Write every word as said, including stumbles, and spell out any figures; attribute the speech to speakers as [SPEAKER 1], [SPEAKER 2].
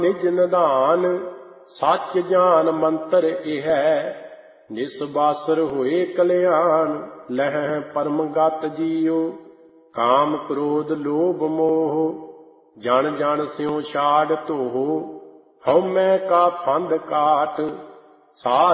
[SPEAKER 1] ਨਿਜ ਨਿਧਾਨ, ਸੱਚ ਜਾਨ ਮੰਤਰ ਇਹ ਹੈ, ਜਿਸ ਬਾਸਰ ਹੋਏ ਕਲਿਆਣ। ਲਹਿ ਪਰਮ ਗਤ ਜੀਉ, ਕਾਮ ਕ੍ਰੋਧ ਲੋਭ ਮੋਹ, ਜਨ ਜਨ ਸਿਉ ਛਾੜ ਧੋਹ। ਹਉਮੈ ਕਾ ਫੰਦ ਕਾਟ, ਸਾਧ